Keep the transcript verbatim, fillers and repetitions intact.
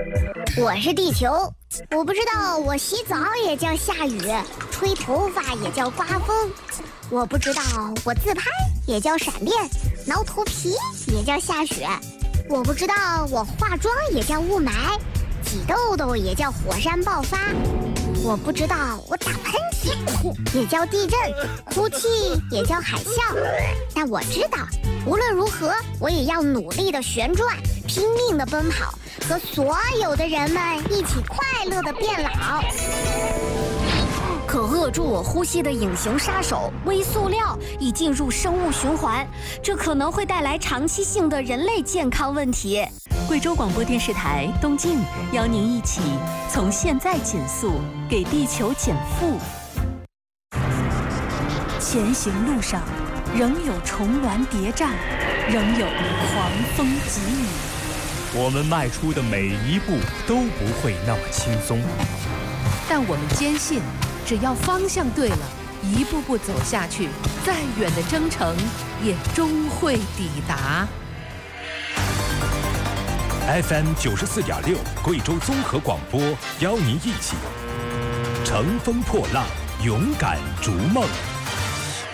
我是地球，我不知道我洗澡也叫下雨，吹头发也叫刮风，我不知道我自拍也叫闪电，挠头皮也叫下雪，我不知道我化妆也叫雾霾，挤痘痘也叫火山爆发，我不知道我打喷嚏也叫地震，哭泣也叫海啸，但我知道无论如何我也要努力的旋转，拼命的奔跑，和所有的人们一起快乐的变老。 可扼住我呼吸的隐形杀手微塑料已进入生物循环，这可能会带来长期性的人类健康问题。 贵州广播电视台东晋邀您一起从现在减速，给地球减负。前行路上仍有重峦叠嶂，仍有狂风疾雨， 我们迈出的每一步都不会那么轻松， 但我们坚信，只要方向对了，一步步走下去，再远的征程也终会抵达。 F M 九十四点六，贵州综合广播邀您一起乘风破浪，勇敢逐梦。